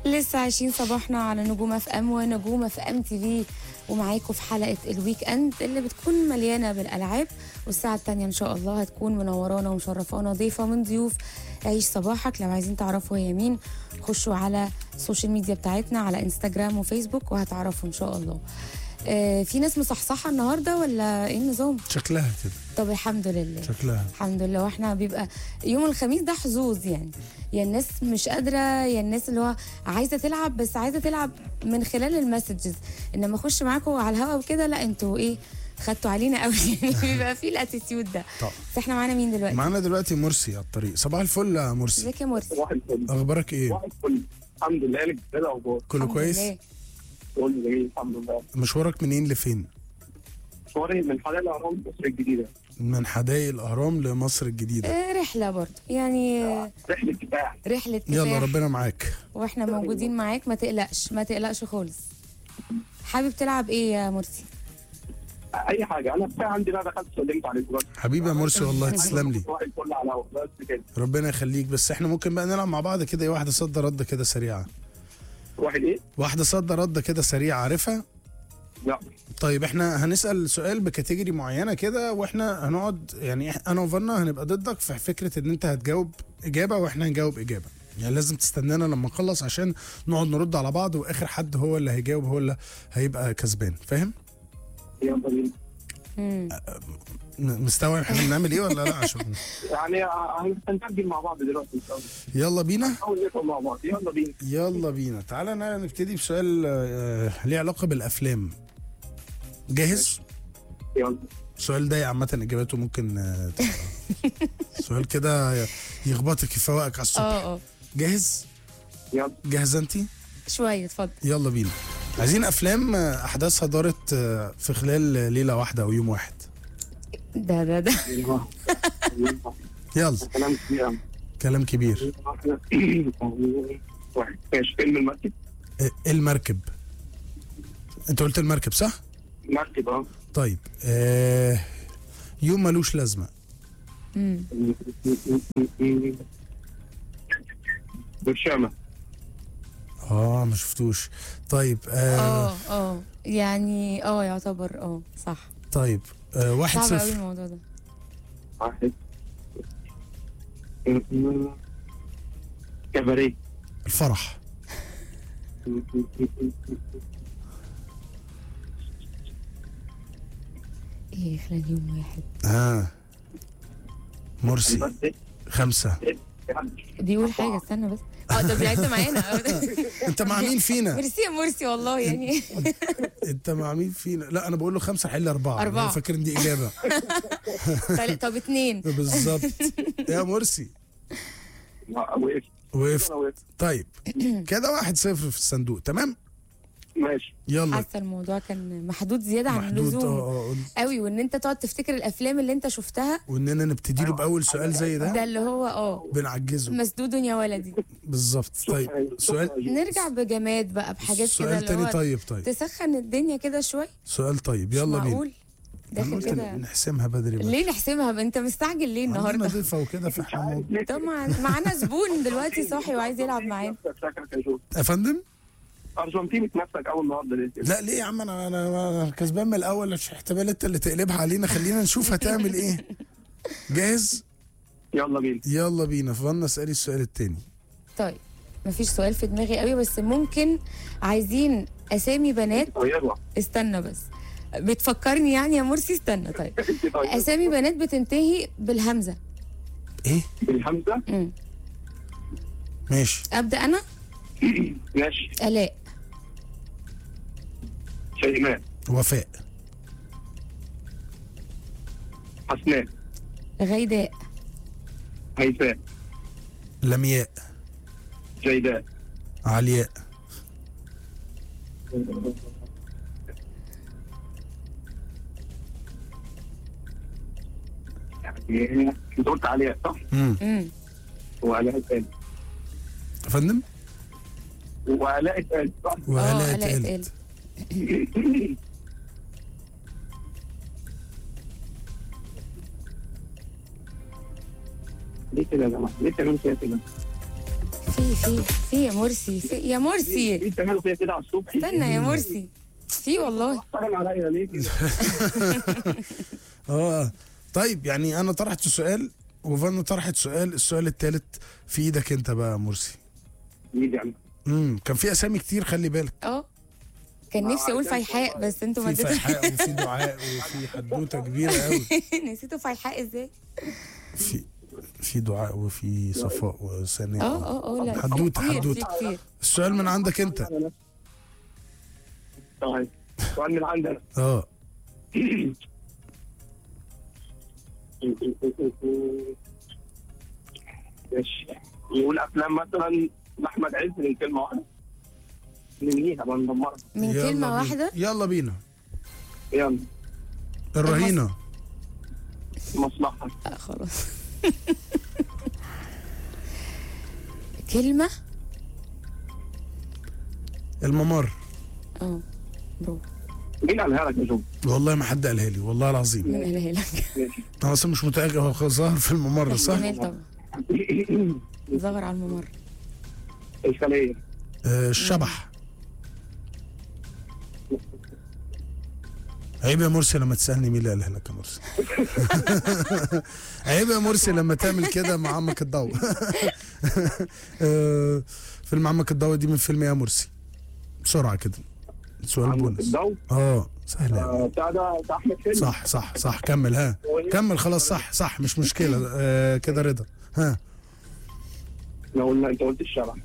لسه عايشين صباحنا على نجوم اف ام ونجوم اف ام تي في، ومعاكم في حلقه الويك اند اللي بتكون مليانه بالالعاب. والساعه الثانيه ان شاء الله هتكون منورانا ومشرفانا ضيفه من ضيوف عيش صباحك. لو عايزين تعرفوا هي مين خشوا على السوشيال ميديا بتاعتنا على انستجرام وفيسبوك وهتعرفوا ان شاء الله. في ناس مصحصحه النهارده ولا ايه النظام؟ شكلها كده. طب الحمد لله. شكلها الحمد لله. واحنا بيبقى يوم الخميس ده حظوظ يعني، يا الناس مش قادره يا الناس اللي هو عايزه تلعب، بس عايزه تلعب من خلال المسجز، انما اخش معاكم على الهوا وكده لا انتوا ايه خدتوا علينا قوي يعني بيبقى في الاتيتيود ده. طبعا. بس احنا معانا مين دلوقتي؟ معانا دلوقتي مرسي على الطريق. صباح الفل يا مرسي. ازيك يا مرسي؟ صباح الفل. اخبارك ايه؟ صباح الفل. الحمد لله. لك ايه الاخبار؟ كله الحمد كويس؟ لله. كله جميل الحمد لله. مشوارك منين لفين؟ مشواري من حدائق الاهرام مصر الجديده. من حدائق الاهرام لمصر الجديده. رحله برضه يعني، رحله كفاح. رحله كفاح. يلا ربنا معاك. واحنا موجودين معاك، ما تقلقش ما تقلقش خالص. حابب تلعب ايه يا مرسي؟ اي حاجه. انا بتاع عندي بقى دخلت سلمت عليك دلوقتي. حبيبي يا مرسي والله تسلم لي. صباح الفل على الهوا بس كده. ربنا يخليك. بس احنا ممكن بقى نلعب مع بعض كده، واحده صد رد كده سريعه. واحد ايه؟ واحده صد رد كده سريعه، عارفها؟ لا. طيب احنا هنسال سؤال بكاتيجوري معينه كده، واحنا هنقعد يعني انا وفنا هنبقى ضدك في فكره ان انت هتجاوب اجابه واحنا هنجاوب اجابه. يعني لازم تستنانا لما نخلص عشان نقعد نرد على بعض، واخر حد هو اللي هيجاوب هو اللي هيبقى كسبان. فاهم؟ يلا بينا. مستوعب احنا بنعمل ايه ولا لا؟ عشان يعني هنسجل مع بعض دلوقتي ان شاء الله. يلا بينا. نحاول نفهم مع بعض. يلا بينا. يلا بينا. تعالى نبتدي بسؤال ليه علاقه بالافلام. جاهز؟ يلا. السؤال ده عامة إجاباته ممكن سؤال كده يخبطك يفوقك على الصبح. جاهز؟ يلا. جاهزة أنت؟ شويه اتفضل. يلا بينا. عايزين أفلام أحداثها دارت في خلال ليلة واحدة أو يوم واحد. ده يلا. كلام كبير قوي. كلام كبير. واحد. ماشي. فيلم المركب. المركب. أنت قلت المركب صح؟ مركب اه. طيب يوم ملوش لازمة. برشامة. ما شفتوش. طيب يعني يعتبر صح. طيب 1-0. صعب قوي الموضوع ده. واحد. كباريه. الفرح. ايه خلال يوم واحد؟ مرسي 5. بيقول حاجه استنى بس. طب يعني انت معانا انت مع مين فينا؟ ميرسي يا مرسي والله يعني. انت مع مين فينا؟ لا انا بقول له 5 حل 4. 4. انا فاكر ان دي اجابه. طب 2 بالظبط يا مرسي. وقفت. طيب كده 1-0 في الصندوق. تمام ماشي. يلا. حاسه الموضوع كان محدود زياده عن محدود اللزوم قوي، وان انت تقعد تفتكر الافلام اللي انت شفتها، واننا نبتدي له باول سؤال زي ده اللي هو بنعجزه. مسدود يا ولدي. بالظبط. طيب سؤال. نرجع بجماد بقى بحاجات كده سؤال تاني. طيب تسخن الدنيا كده شويه. سؤال طيب يلا بينا. معقول داخل كده نحسمها بدري بقى. ليه نحسمها بقى؟ انت مستعجل ليه النهارده؟ عندنا ضيفه وكده فاحنا طب معانا زبون دلوقتي صاحي وعايز يلعب معانا. يا فندم. ارجنتيني في نفسك اول النهارده ليه؟ لا ليه يا عم؟ انا كسبان من الاول، مش احتمال انت اللي تقلبها علينا. خلينا نشوف هتعمل ايه. جاهز؟ يلا بينا. يلا بينا. فضلنا اسالي السؤال التاني. طيب مفيش سؤال في دماغي قوي، بس ممكن عايزين اسامي بنات. استنى بس بتفكرني يعني يا مرسي. استنى طيب. اسامي بنات بتنتهي بالهمزه. ايه بالهمزه؟ ماشي. ابدا انا. ماشي. الاء. شيماء. وفاء. حسناء. غيداء. هيفاء. لمياء. جيداء. علياء. انت قلت علياء صح؟ وعلاء اتقال. يا فندم؟ وعلاء اتقال صح؟ وعلاء اتقال. ليه كده يا جماعه؟ ليه تعملوا فيها كده؟ في يا مرسي، في يا مرسي. ايه بتعملوا فيا كده على الصبح؟ استنى يا مرسي، في والله. اشتغل عليا ليه كده؟ طيب يعني انا طرحت سؤال وفانا طرحت سؤال، السؤال الثالث في ايدك انت بقى يا مرسي. ايدي يعني. كان في اسامي كتير خلي بالك. كان نفسي اقول فيحاء بس انتوا ما في اديتوا. فيحاء وفي دعاء وفي حدوته كبيره قوي. نسيتوا فيحاء ازاي؟ في دعاء وفي صفاء وسناء. لا حدوته كتير. السؤال من عندك انت. طيب سؤال من عندنا. ماشي. يقول افلام مثلا لاحمد عز من كلمه واحده ننهيها بقى ندمرها. من كلمه واحده. يلا بينا. يلا. الرهينه. مصلحه. خلاص. كلمه. الممر. برافو. مين قالها لك يا جو؟ والله ما حد قالها لي والله العظيم. مين قالها لك؟ انا اصلا مش متاكد، هو ظهر في الممر صح؟ جميل طبعا. ظهر على الممر. الخليه. الشبح. عيب يا مرسي لما تسالني مين اللي قالها لك يا مرسي. عيب يا مرسي لما تعمل كده مع عمك الضوء. فيلم عمك الضوء دي من فيلم يا مرسي بسرعه كده، سؤال بونس. سهله. بتاع ده احمد حلمي. صح كمل. كمل خلاص. صح مش مشكله. كده رضا. لو قلنا انت قلت الشبح.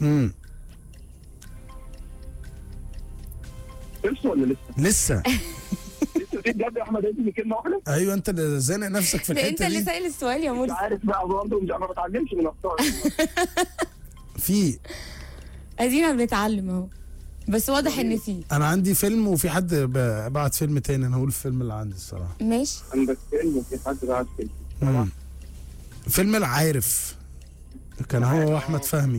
لسه ولا لسه في بجد يا احمد عز من كلمه واحده. ايوه انت اللي زانق نفسك في الحته دي. انت اللي سائل السؤال يا مرسي. مش عارف بقى برضه، مش ما بتعلمش من اخطائي. ادينا بنتعلم اهو، بس واضح ان انا عندي فيلم وفي حد بعت فيلم تاني، انا هقول الفيلم اللي عندي الصراحه. ماشي. عندك فيلم وفي حد بعت فيلم. فيلم العارف كان هو واحمد فهمي.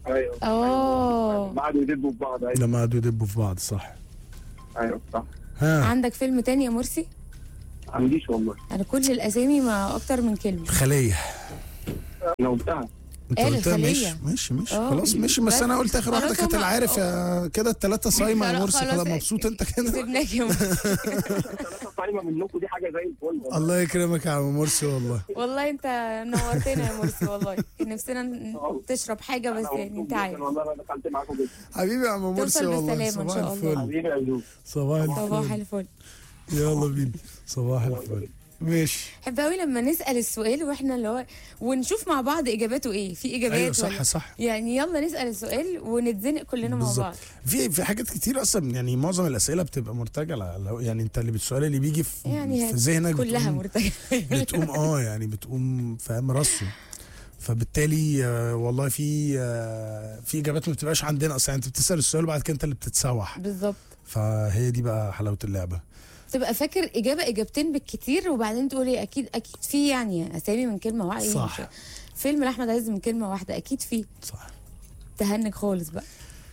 ايوه. لما قعدوا يدبوا في بعض. ايوه لما قعدوا يدبوا في بعض صح. ايوه صح. عندك فيلم تاني يا مرسي؟ عنديش والله. انا كل الاسامي ما اكتر من كلمه. الخليه. انا قلتها. انت قلتها. ماشي خلاص ماشي، بس انا قلت اخر واحده كانت العارف. كده الثلاثه صايمه يا مرسي. خلاص مبسوط انت كده؟ سيبناك يا مرسي. الثلاثه صايمه منكم دي حاجه زي الفل. الله يكرمك يا عم مرسي والله. والله انت نورتنا يا مرسي والله. كان نفسنا تشرب حاجه بس يعني انت عارف. والله انا دخلت معاكم جدا. حبيبي يا عم مرسي والله. بالسلامه ان شاء الله. حبيبي يا جو. صباح الفل. يلا بينا. صباح الفل. ماشي. حب قوي لما نسال السؤال واحنا اللي هو ونشوف مع بعض اجاباته ايه. في اجابات. ايوه صح. يعني يلا نسال السؤال ونتزنق كلنا مع بعض. في حاجات كتير اصلا، يعني معظم الاسئله بتبقى مرتجله، يعني انت اللي السؤال اللي بيجي في ذهنك كلها مرتجله. بتقوم يعني بتقوم فاهم راسه. فبالتالي والله في اجابات ما بتبقاش عندنا اصلا، انت بتسال السؤال وبعد كده انت اللي بتتسوح. بالظبط. فهي دي بقى حلاوه اللعبه. تبقى فاكر اجابتين بالكتير وبعدين تقولي اكيد في يعني اسامي من كلمه واحده. صح. فيلم لاحمد عز من كلمه واحده اكيد فيه. صح. تهنج خالص بقى.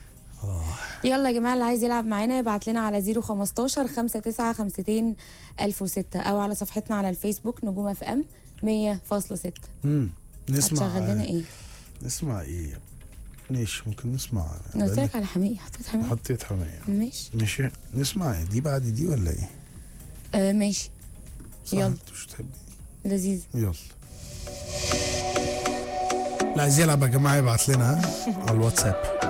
يلا يا جماعه اللي عايز يلعب معانا يبعت لنا على 015 5952 1006 او على صفحتنا على الفيسبوك نجوم اف ام 100.6. نسمع. هتشغل لنا ايه؟ نسمع ايه؟ ماشي ممكن نسمع. انا قلت لك على حمية. حطيت حمية. ماشي. نسمع ايه؟ دي بعد دي ولا ايه؟ ماشي. يلا. مش تحبي؟ لذيذ. يلا. لا عايز يلعب يا جماعه يبعت لنا على الواتساب.